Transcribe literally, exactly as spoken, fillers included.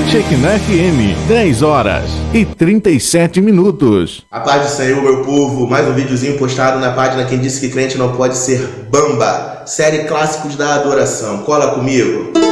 Shekinah F M, dez horas e trinta e sete minutos. A paz do Senhor, meu povo. Mais um videozinho postado na página Quem Disse Que Crente Não Pode Ser Bamba. Série Clássicos da Adoração. Cola comigo.